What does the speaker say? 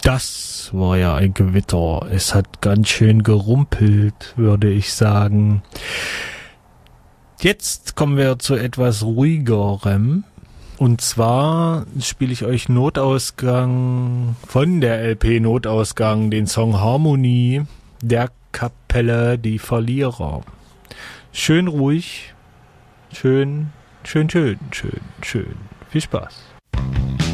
Das war ja ein Gewitter. Es hat ganz schön gerumpelt, würde ich sagen. Jetzt kommen wir zu etwas ruhigerem. Und zwar spiele ich euch Notausgang von der LP Notausgang, den Song Harmonie der Kapelle Die Verlierer. Schön ruhig, schön. Viel Spaß.